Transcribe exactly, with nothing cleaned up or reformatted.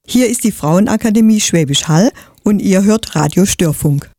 Hier ist die Frauenakademie Schwäbisch Hall und ihr hört Radio Störfunk.